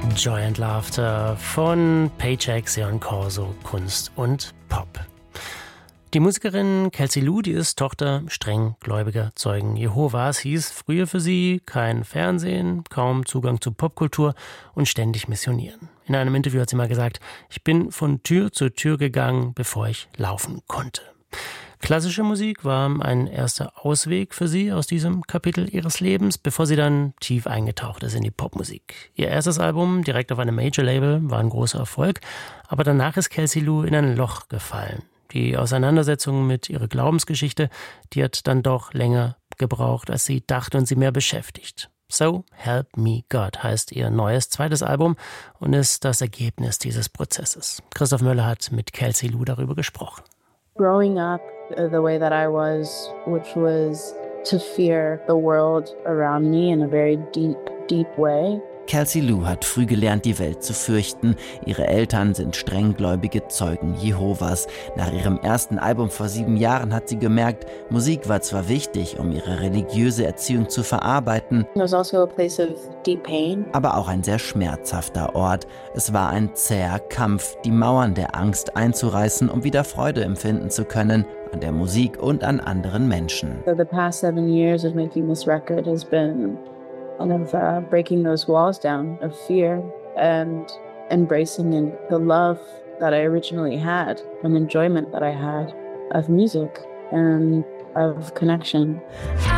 Joy and Laughter von Paycheck, Sion Corso, Kunst und Pop. Die Musikerin Kelsey Lu, die ist Tochter streng gläubiger Zeugen Jehovas, hieß früher für sie kein Fernsehen, kaum Zugang zu Popkultur und ständig missionieren. In einem Interview hat sie mal gesagt, ich bin von Tür zu Tür gegangen, bevor ich laufen konnte. Klassische Musik war ein erster Ausweg für sie aus diesem Kapitel ihres Lebens, bevor sie dann tief eingetaucht ist in die Popmusik. Ihr erstes Album, direkt auf einem Major-Label, war ein großer Erfolg, aber danach ist Kelsey Lu in ein Loch gefallen. Die Auseinandersetzung mit ihrer Glaubensgeschichte, die hat dann doch länger gebraucht, als sie dachte und sie mehr beschäftigt. So Help Me God heißt ihr neues zweites Album und ist das Ergebnis dieses Prozesses. Christoph Möller hat mit Kelsey Lu darüber gesprochen. Growing up the way that I was, which was to fear the world around me in a very deep, deep way. Kelsey Lu hat früh gelernt, die Welt zu fürchten. Ihre Eltern sind strenggläubige Zeugen Jehovas. Nach ihrem ersten Album vor 7 Jahren hat sie gemerkt, Musik war zwar wichtig, um ihre religiöse Erziehung zu verarbeiten, Also a place of deep pain. Aber auch ein sehr schmerzhafter Ort. Es war ein zäher Kampf, die Mauern der Angst einzureißen, um wieder Freude empfinden zu können an der Musik und an anderen Menschen. So the past 7 years of making this record has been kind of breaking those walls down of fear and embracing the love that I originally had and enjoyment that I had of music and of connection.